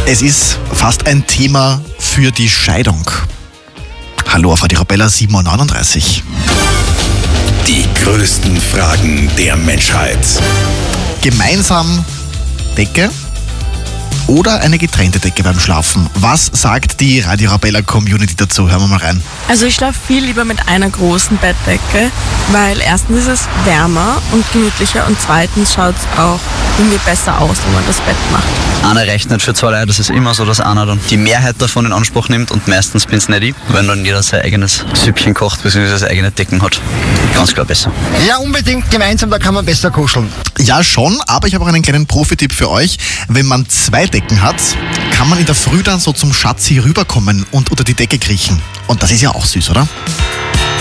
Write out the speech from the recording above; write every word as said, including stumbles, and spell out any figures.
Es ist fast ein Thema für die Scheidung. Hallo auf Radio Arabella sieben Uhr neununddreißig. Die größten Fragen der Menschheit. Gemeinsam Decke oder eine getrennte Decke beim Schlafen? Was sagt die Radio Arabella Community dazu? Hören wir mal rein. Also ich schlafe viel lieber mit einer großen Bettdecke, weil erstens ist es wärmer und gemütlicher und zweitens schaut es auch irgendwie besser aus, wenn man das Bett macht. Einer rechnet für zwei Leute, das ist immer so, dass einer dann die Mehrheit davon in Anspruch nimmt und meistens bin es nicht ich, wenn dann jeder sein eigenes Süppchen kocht bzw. seine eigene Decken hat. Ganz klar besser. Ja, unbedingt gemeinsam, da kann man besser kuscheln. Ja, schon, aber ich habe auch einen kleinen Profi-Tipp für euch. Wenn man zwei Decken hat, kann man in der Früh dann so zum Schatzi rüberkommen und unter die Decke kriechen. Und das ist ja auch süß, oder?